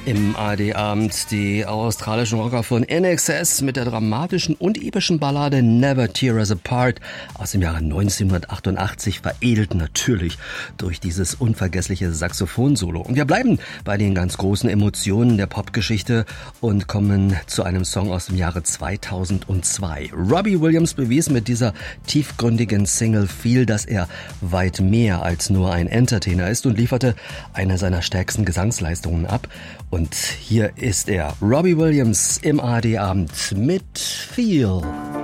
Im ARD-Abend die australischen Rocker von INXS mit der dramatischen und epischen Ballade Never Tear Us Apart aus dem Jahre 1988, veredelt natürlich durch dieses unvergessliche Saxophonsolo. Und wir bleiben bei den ganz großen Emotionen der Popgeschichte und kommen zu einem Song aus dem Jahre 2002. Robbie Williams bewies mit dieser tiefgründigen Single Feel, dass er weit mehr als nur ein Entertainer ist und lieferte eine seiner stärksten Gesangsleistungen ab. Und hier ist er, Robbie Williams im ARD-Abend mit Feel.